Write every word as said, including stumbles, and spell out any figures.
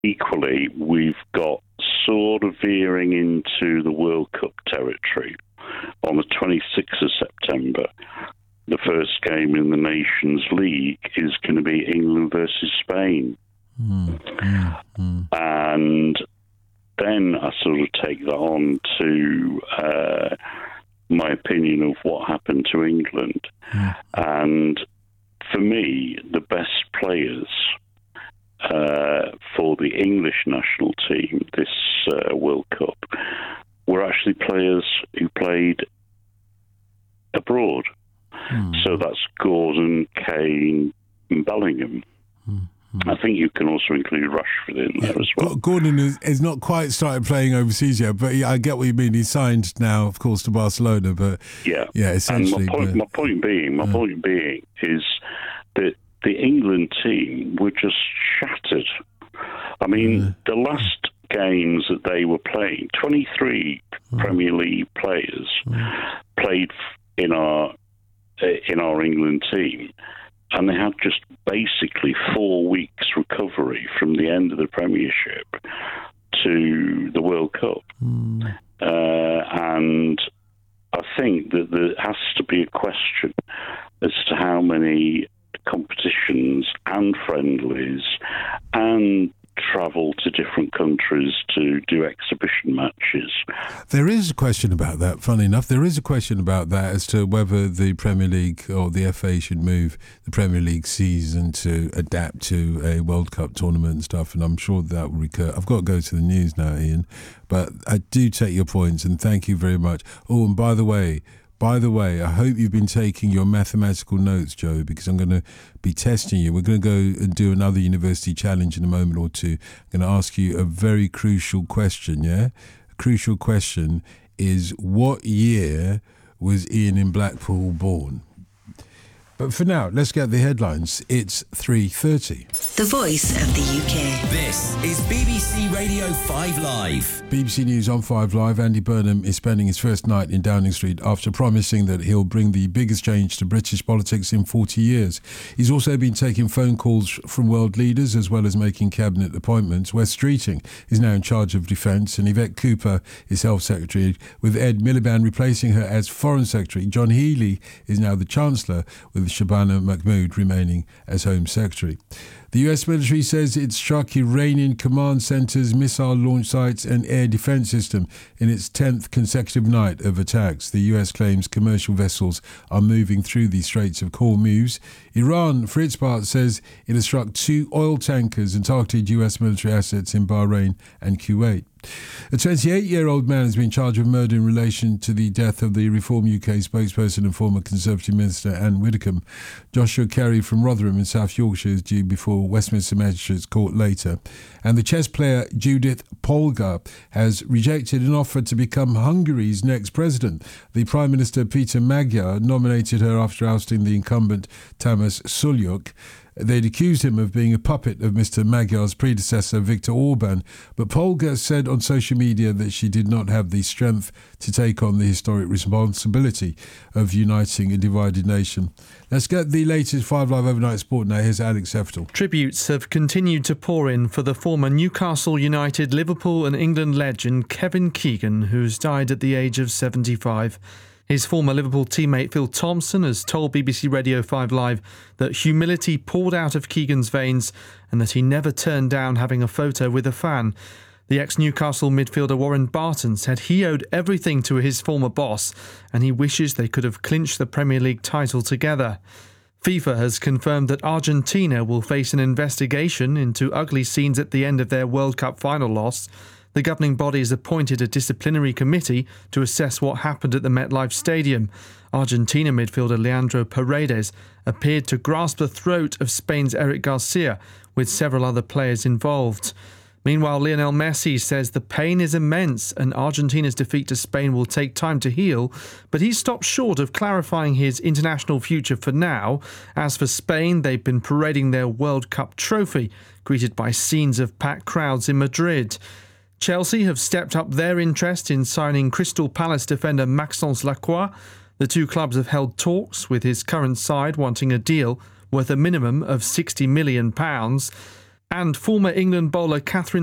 equally, we've got sort of veering into the World Cup territory. On the twenty-sixth of September, the first game in the Nations League is going to be England versus Spain. Mm, mm, mm. And then I sort of take that on to uh, my opinion of what happened to England. Mm. And for me, the best players uh, for the English national team this uh, World Cup were actually players who played abroad. Mm. So that's Gordon, Kane, and Bellingham. Mm. I think you can also include Rashford in there Yeah, as well. Gordon is, is not quite started playing overseas yet, but I get what you mean. He's signed now, of course, to Barcelona, but yeah, yeah, essentially. And my point, but, my point being, my uh, point being is that the England team were just shattered. I mean, uh, the last games that they were playing, twenty-three uh, Premier League players uh, played in our uh, in our England team. And they had just basically four weeks recovery from the end of the Premiership to the World Cup. mm. Uh, and I think that there has to be a question as to how many competitions and friendlies and travel to different countries to do exhibition matches. There is a question about that, funny enough. There is a question about that as to whether the Premier League or the F A should move the Premier League season to adapt to a World Cup tournament and stuff, and I'm sure that will recur. I've got to go to the news now, Ian, but I do take your points, and thank you very much. Oh, and by the way, By the way, I hope you've been taking your mathematical notes, Joe, because I'm going to be testing you. We're going to go and do another university challenge in a moment or two. I'm going to ask you a very crucial question, yeah? A crucial question is, what year was Ian in Blackpool born? But for now, let's get the headlines. It's three thirty. The Voice of the U K. This is B B C Radio five Live. B B C News on five Live. Andy Burnham is spending his first night in Downing Street after promising that he'll bring the biggest change to British politics in forty years. He's also been taking phone calls from world leaders as well as making cabinet appointments. Wes Streeting is now in charge of defence and Yvette Cooper is Health Secretary, with Ed Miliband replacing her as Foreign Secretary. John Healey is now the Chancellor, with Shabana Mahmood remaining as Home Secretary. The U S military says it struck Iranian command centres, missile launch sites and air defence system in its tenth consecutive night of attacks. The U S claims commercial vessels are moving through the Straits of Hormuz. Iran, for its part, says it has struck two oil tankers and targeted U S military assets in Bahrain and Kuwait. A twenty-eight-year-old man has been charged with murder in relation to the death of the Reform U K spokesperson and former Conservative Minister Anne Widdecombe. Joshua Carey from Rotherham in South Yorkshire is due before Westminster Magistrates Court later. And the chess player Judith Polgar has rejected an offer to become Hungary's next president. The Prime Minister Peter Magyar nominated her after ousting the incumbent Tamás Sulyok. They'd accused him of being a puppet of Mister Magyar's predecessor, Viktor Orban, but Polgar said on social media that she did not have the strength to take on the historic responsibility of uniting a divided nation. Let's get the latest five Live Overnight Sport now. Here's Alex Heftel. Tributes have continued to pour in for the former Newcastle United, Liverpool and England legend Kevin Keegan, who's died at the age of seventy-five. His former Liverpool teammate Phil Thompson has told B B C Radio five Live that humility poured out of Keegan's veins and that he never turned down having a photo with a fan. The ex-Newcastle midfielder Warren Barton said he owed everything to his former boss and he wishes they could have clinched the Premier League title together. FIFA has confirmed that Argentina will face an investigation into ugly scenes at the end of their World Cup final loss. The governing body has appointed a disciplinary committee to assess what happened at the MetLife Stadium. Argentina midfielder Leandro Paredes appeared to grasp the throat of Spain's Eric Garcia, with several other players involved. Meanwhile, Lionel Messi says the pain is immense and Argentina's defeat to Spain will take time to heal, but he stopped short of clarifying his international future for now. As for Spain, they've been parading their World Cup trophy, greeted by scenes of packed crowds in Madrid. Chelsea have stepped up their interest in signing Crystal Palace defender Maxence Lacroix. The two clubs have held talks, with his current side wanting a deal worth a minimum of sixty million pounds. And former England bowler Catherine